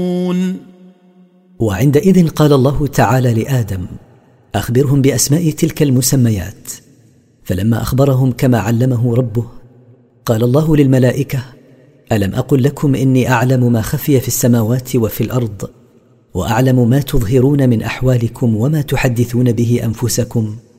وعندئذ قال الله تعالى لآدم: أخبرهم بأسماء تلك المسميات. فلما أخبرهم كما علمه ربه، قال الله للملائكة: ألم أقل لكم إني أعلم ما خفي في السماوات وفي الأرض، وأعلم ما تظهرون من أحوالكم وما تحدثون به أنفسكم؟